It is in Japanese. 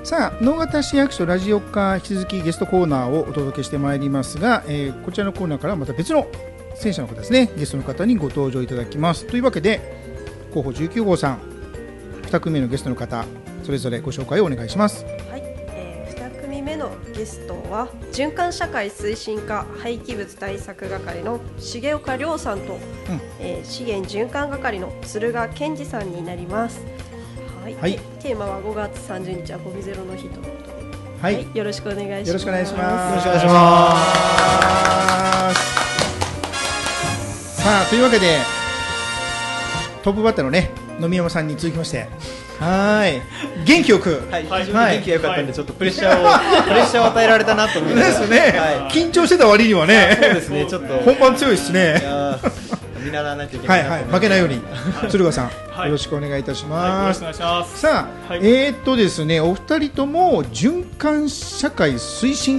さあ、能形市役所ラジオ課、引き続きゲストコーナーをお届けしてまいりますが、こちらのコーナーからまた別の選手の方ですね、ゲストの方にご登場いただきます。というわけで、候補19号さん、2組目のゲストの方、それぞれご紹介をお願いします。 はい、2組目のゲストは循環社会推進課廃棄物対策係の重岡亮さんと、資源循環係の鶴賀健二さんになります。はい、テーマは5月30日はゴミゼロの日ということで、はい、よろしくお願いします。 よろしくお願いします。 よろしくお願いします。 さあ、というわけでトップバッターのね、野見山さんに続きまして、元気よく、 非常に元気が良かったんで、ちょっとプレッシャーを与えられたなと思います。 ですね、緊張してた割にはね、 そうですね、ちょっと本番強いですね。 見習わないといけないなと思います。 負けないように鶴賀さん、よろしくお願いいたします。さあ、ですね、お二人とも循環社会推進